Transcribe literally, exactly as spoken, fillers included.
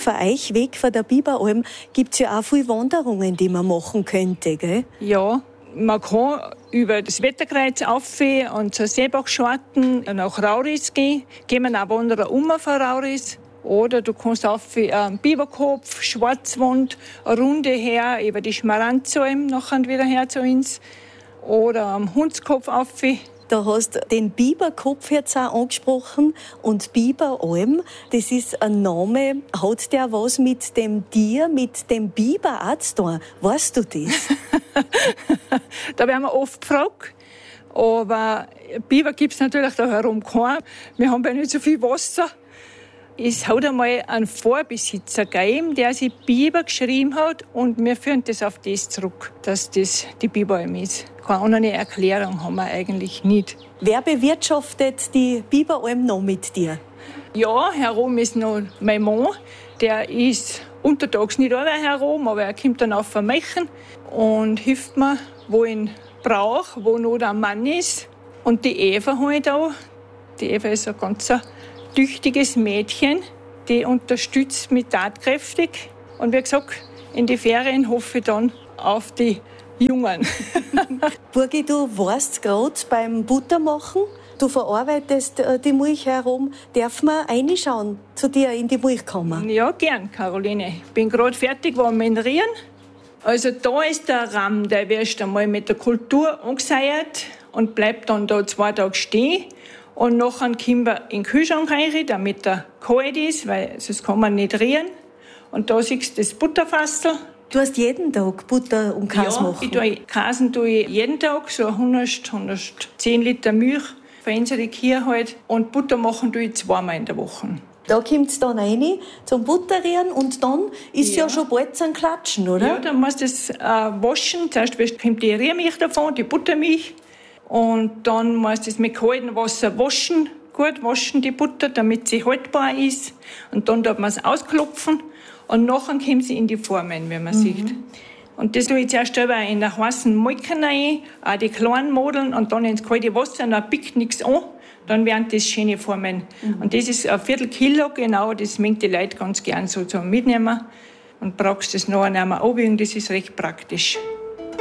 von euch weg von der Biberalm gibt es ja auch viele Wanderungen, die man machen könnte, gell? Ja, man kann über das Wetterkreuz rauf und zur Seebachschwarten nach Rauris gehen. Gehen wir auch wandern um von Rauris. Oder du kannst auf einen Biberkopf, Schwarzwand, eine Runde her, über die Schmaranzalm, nachher wieder her zu uns. Oder am Hundskopf auf. Da hast du den Biberkopf jetzt auch angesprochen und Biberalm, das ist ein Name, hat der was mit dem Tier, mit dem Biber auch zu tun? Weißt du das? Da werden wir oft gefragt. Aber Biber gibt es natürlich da herum keinen. Wir haben ja nicht so viel Wasser. Es hat einmal einen Vorbesitzer gegeben, der sich Biber geschrieben hat und wir führen das auf das zurück, dass das die Biberalm ist. Keine andere Erklärung haben wir eigentlich nicht. Wer bewirtschaftet die Biberalm noch mit dir? Ja, herum ist noch mein Mann. Der ist untertags nicht alle herum, aber er kommt dann auf Vermechen und hilft mir, wo ich ihn brauche, wo noch der Mann ist. Und die Eva habe ich da. Die Eva ist ein ganz tüchtiges Mädchen, die unterstützt mich tatkräftig. Und wie gesagt, in die Ferien hoffe ich dann auf die Jungen. Burgi, du warst gerade beim Buttermachen. Du verarbeitest die Milch herum. Darf man reinschauen zu dir in die Milchkammer? Ja, gern, Caroline. Ich bin gerade fertig geworden mit dem Rieren. Also da ist der Ramm, der wird erst einmal mit der Kultur angeseiert und bleibt dann da zwei Tage stehen. Und nachher kommen wir in den Kühlschrank rein, damit er kalt ist, weil sonst kann man nicht rieren. Und da siehst du das Butterfassel. Du hast jeden Tag Butter und Käse ja, machen? ich tue, Käsen tue ich jeden Tag, so hundert, hundertzehn Liter Milch für unsere Kühe halt. Und Butter machen tue ich zweimal in der Woche. Da kommt es dann rein zum Butterrieren und dann ist ja, ja schon bald zum Klatschen, oder? Ja, dann musst du es äh, waschen. Zuerst kommt die Rührmilch davon, die Buttermilch. Und dann musst du es mit kaltem Wasser waschen, gut waschen die Butter, damit sie haltbar ist. Und dann darf man es ausklopfen und nachher kommt sie in die Formen, wie man mhm. sieht. Und das tue ich zuerst selber in der heißen Molken rein, auch die kleinen Modeln und dann ins kalte Wasser, und dann pickt nichts an. Dann werden das schöne Formen. Mhm. Und das ist ein Viertel Kilo genau, das mögen die Leute ganz gern so zum Mitnehmen. Und brauchst das nachher nicht mehr abwiegen, das ist recht praktisch.